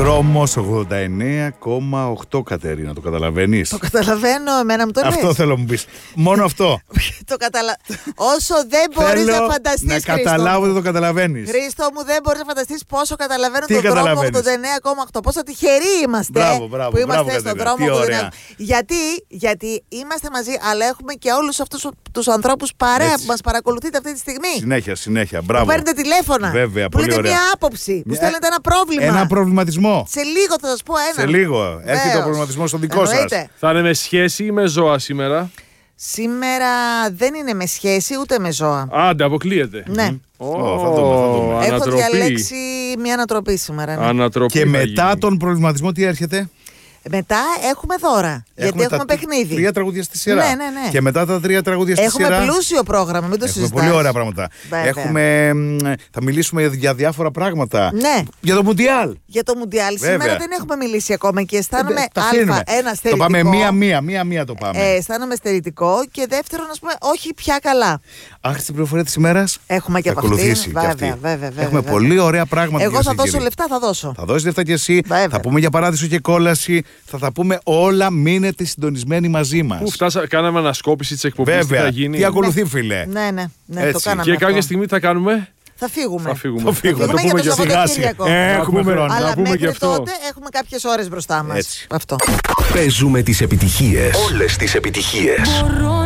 Δρόμος 89,8, Κατερίνα, το καταλαβαίνεις? Το καταλαβαίνω, εμένα μου το λες. Αυτό θέλω να μου πεις. Μόνο αυτό. Όσο δεν μπορείς να φανταστείς, να καταλάβω ότι το καταλαβαίνεις. Χρήστο μου, δεν μπορείς να φανταστείς πόσο καταλαβαίνω τον δρόμο 89,8. Πόσο τυχεροί είμαστε που είμαστε στον δρόμο 89. Γιατί είμαστε μαζί, αλλά έχουμε και όλους αυτούς τους ανθρώπους παρέα που μας παρακολουθείτε αυτή τη στιγμή. Συνέχεια. Μπράβο. Που παίρνετε τηλέφωνα. Βέβαια, που πολύ λέτε ωραία. μια άποψη. Που στέλνετε ένα πρόβλημα. Ένα προβληματισμό. Σε λίγο θα σας πω ένα. Σε λίγο. Έρχεται ο προβληματισμός στο δικό σας. Θα είναι με σχέση ή με ζώα σήμερα? Σήμερα δεν είναι με σχέση ούτε με ζώα. Άντε, αποκλείεται. Ναι. Θα δούμε. Έχω διαλέξει μια ανατροπή σήμερα. Ναι. Ανατροπή. Και μετά τον προβληματισμό τι έρχεται? Μετά έχουμε δώρα. Γιατί έχουμε παιχνίδι. 3 τραγούδια στη σειρά. Ναι. Και μετά τα 3 τραγούδια στη σειρά. Έχουμε πλούσιο πρόγραμμα, μην το συζητάς. Έχουμε πολύ ωραία πράγματα. Θα μιλήσουμε για διάφορα πράγματα. Ναι. Για το Μουντιάλ. Για το Μουντιάλ. Σήμερα δεν έχουμε μιλήσει ακόμα και αισθάνομαι ένα στερητικό. Το πάμε μία-μία το πάμε. Αισθάνομαι στερητικό και δεύτερον, να πούμε, όχι πια καλά. Άχρηστη πληροφορία της ημέρας. Έχουμε και από ακολουθήσει αυτή. Βέβαια. Έχουμε πολύ ωραία πράγματα. Εγώ θα δώσω λεφτά, θα δώσω. Θα δώσεις λεφτά κι εσύ. Βέβαια. Θα πούμε για παράδεισο και κόλαση. Θα τα πούμε όλα. Μείνετε συντονισμένοι μαζί μας. Πού κάναμε ανασκόπηση της εκπομπής. Τι θα γίνει. Τι ακολουθεί, φίλε. Ναι, το κάναμε. Και κάποια στιγμή τι θα κάνουμε? Θα φύγουμε. Θα το πούμε και σιγά-σιγά. Έχουμε χρόνο. Αλλά μέχρι τότε έχουμε κάποιες ώρες μπροστά μας. Αυτό. Παίζουμε τις επιτυχίες. Όλες τις επιτυχίες.